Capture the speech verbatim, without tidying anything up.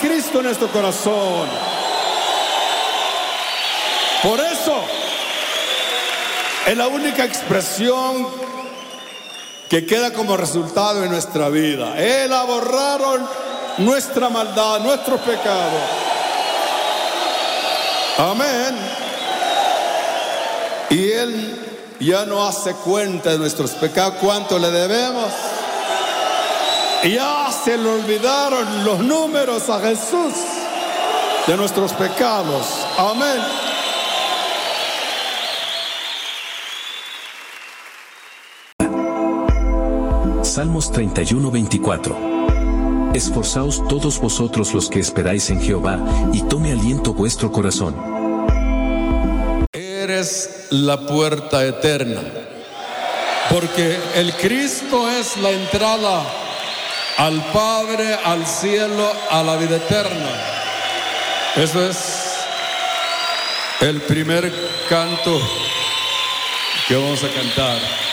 Cristo en nuestro corazón. Por eso es la única expresión que queda como resultado en nuestra vida. Él ha borrado nuestra maldad, nuestros pecados. Amén. Y Él ya no hace cuenta de nuestros pecados, cuánto le debemos. Y ya se le olvidaron los números a Jesús de nuestros pecados. Amén. Salmos treinta y uno, veinticuatro. Esforzaos todos vosotros los que esperáis en Jehová, y tome aliento vuestro corazón. Eres la puerta eterna, porque el Cristo es la entrada al Padre, al cielo, a la vida eterna. Eso es el primer canto que vamos a cantar.